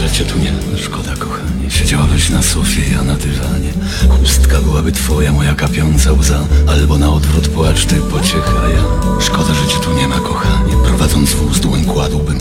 że cię tu nie... Szkoda, kochanie. Siedziałabyś na sofie, ja na dywanie. Chustka byłaby twoja, moja kapiąca łza. Albo na odwrót płacz, ty pociecha ja. Szkoda, że cię tu nie ma, kochanie. Prowadząc wóz, dłoń kładłbym